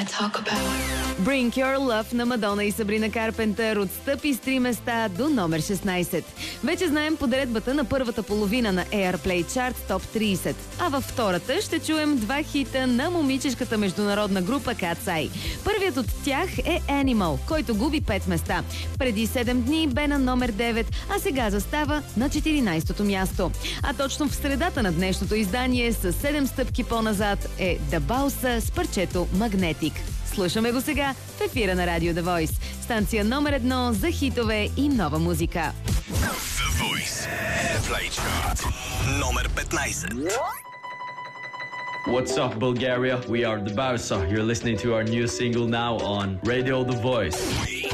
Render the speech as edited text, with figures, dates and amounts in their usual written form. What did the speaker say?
wanna talk about. Bring Your Love на Мадона и Сабрина Карпентър отстъпи с 3 места до номер 16. Вече знаем подредбата на първата половина на Airplay Chart Top 30, а във втората ще чуем 2 хита на момичешката международна група Cat's Eye. Първият от тях е Animal, който губи 5 места. Преди 7 дни бе на номер 9, а сега застава на 14-то място. А точно в средата на днешното издание с 7 стъпки по-назад е The Bounce с парчето Magnetic. Слушаме го сега в ефира на Радио The Voice. Станция номер 1 за хитове и нова музика. The Voice Airplay Chart номер 15. What's up, Bulgaria? We are The Bausa. You're listening to our new single now on Radio The Voice.